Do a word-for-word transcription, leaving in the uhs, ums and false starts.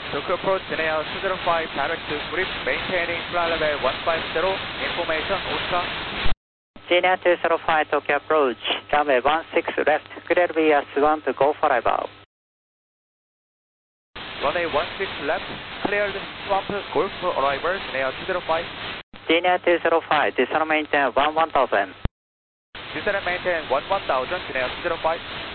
Tokyo approach, Genea two zero five, direct to grip, maintaining flight level one five zero, information, Osaka. Genea two zero five, Tokyo approach, runway one six left, clear V S one to go for above. Runway one six left, cleared, swap, Golf arrival, Genea two zero five. Genea two zero five, descend maintain one one thousand. Descend maintain one one thousand, Genea two zero five.